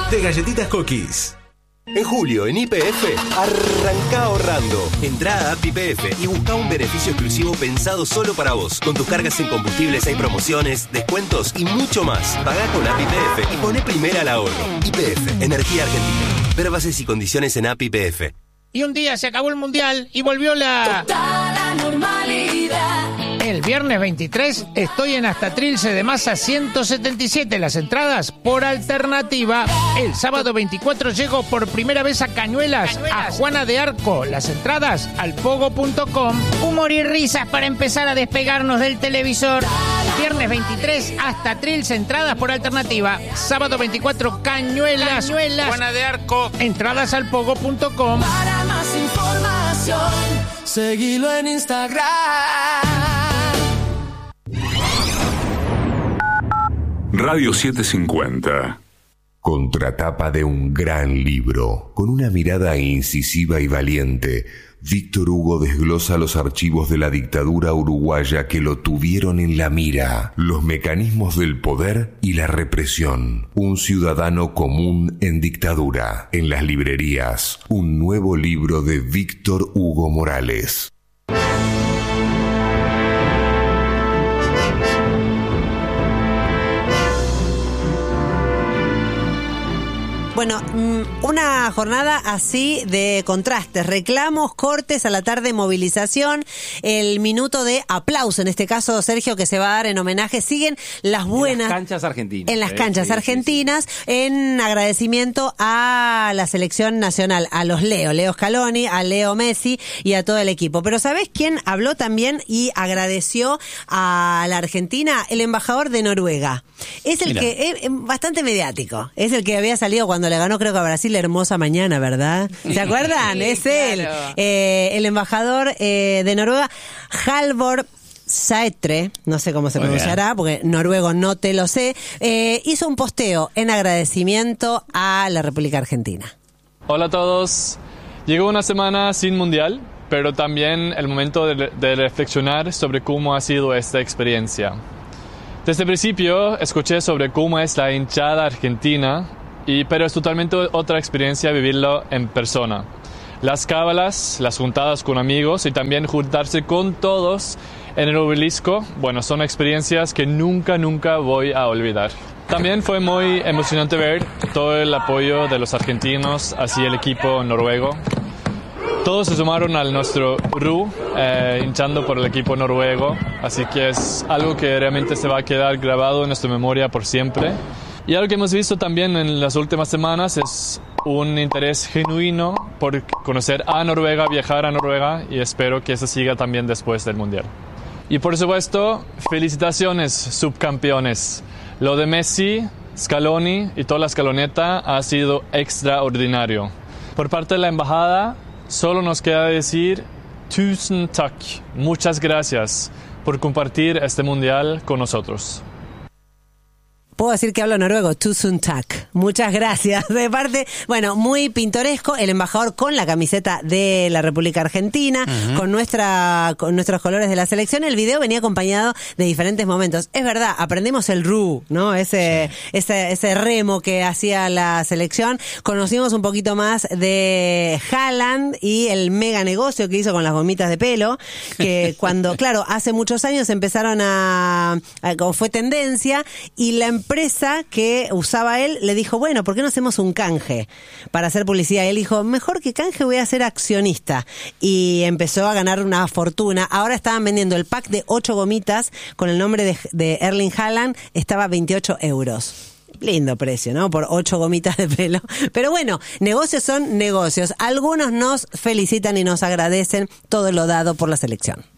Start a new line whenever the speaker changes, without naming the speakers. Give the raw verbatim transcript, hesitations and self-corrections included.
de Galletitas Cookies.
En julio, en Y P F, arranca ahorrando. Entrá a App Y P F y busca un beneficio exclusivo pensado solo para vos. Con tus cargas en combustibles hay promociones, descuentos y mucho más. Pagá con App Y P F y poné primera al ahorro. Y P F, Energía Argentina. Ver bases y condiciones en App Y P F.
Y un día se acabó el mundial y volvió la...
toda la normalidad.
El viernes veintitrés estoy en Hasta Trilce de Masa ciento setenta y siete, las entradas por alternativa. El sábado veinticuatro llego por primera vez a Cañuelas, a Juana de Arco, las entradas al pogo punto com. Humor y risas para empezar a despegarnos del televisor. Viernes veintitrés Hasta Trilce, entradas por alternativa. Sábado veinticuatro Cañuelas, Cañuelas, Juana de Arco, entradas al pogo punto com.
Para más información, seguilo en Instagram.
Radio setecientos cincuenta.
Contratapa de un gran libro, con una mirada incisiva y valiente, Víctor Hugo desglosa los archivos de la dictadura uruguaya que lo tuvieron en la mira, los mecanismos del poder y la represión. Un ciudadano común en dictadura. En las librerías, un nuevo libro de Víctor Hugo Morales.
Bueno, una jornada así de contrastes, reclamos, cortes a la tarde, movilización, el minuto de aplauso, en este caso Sergio, que se va a dar en homenaje, siguen las buenas...
En las canchas argentinas.
En las
eh,
canchas
sí,
argentinas,
sí, sí.
en agradecimiento a la selección nacional, a los Leo, Leo Scaloni, a Leo Messi y a todo el equipo. Pero ¿sabés quién habló también y agradeció a la Argentina? El embajador de Noruega. Es el Mira. que es bastante mediático, es el que había salido cuando le ganó, creo que a Brasil, Hermosa Mañana, ¿verdad? ¿Se acuerdan? Sí, es él, claro. eh, el embajador eh, de Noruega, Halvor Sætre, no sé cómo se pronunciará, porque noruego no te lo sé, eh, hizo un posteo en agradecimiento a la República Argentina.
Hola a todos. Llegó una semana sin mundial, pero también el momento de, de reflexionar sobre cómo ha sido esta experiencia. Desde el principio escuché sobre cómo es la hinchada argentina, y, pero es totalmente otra experiencia vivirlo en persona. Las cábalas, las juntadas con amigos y también juntarse con todos en el obelisco, bueno, son experiencias que nunca, nunca voy a olvidar. También fue muy emocionante ver todo el apoyo de los argentinos hacia el equipo noruego. Todos se sumaron al nuestro R U, eh, hinchando por el equipo noruego, así que es algo que realmente se va a quedar grabado en nuestra memoria por siempre. Y algo que hemos visto también en las últimas semanas es un interés genuino por conocer a Noruega, viajar a Noruega, y espero que eso siga también después del Mundial. Y por supuesto, felicitaciones, subcampeones. Lo de Messi, Scaloni y toda la escaloneta ha sido extraordinario. Por parte de la embajada, solo nos queda decir tusen tack, muchas gracias por compartir este Mundial con nosotros.
Puedo decir que hablo noruego, tusen tack. Muchas gracias. De parte, bueno, muy pintoresco, el embajador con la camiseta de la República Argentina, uh-huh. con nuestra con nuestros colores de la selección. El video venía acompañado de diferentes momentos. Es verdad, aprendimos el R U, ¿no? Ese, sí. ese, ese remo que hacía la selección. Conocimos un poquito más de Haaland y el mega negocio que hizo con las gomitas de pelo, que cuando, claro, hace muchos años empezaron a, a como fue tendencia, y la empresa que usaba él le dijo, bueno, ¿por qué no hacemos un canje para hacer publicidad? Y él dijo, mejor que canje voy a ser accionista. Y empezó a ganar una fortuna. Ahora estaban vendiendo el pack de ocho gomitas con el nombre de, de Erling Haaland, estaba a veintiocho euros. Lindo precio, ¿no? Por ocho gomitas de pelo. Pero bueno, negocios son negocios. Algunos nos felicitan y nos agradecen todo lo dado por la selección.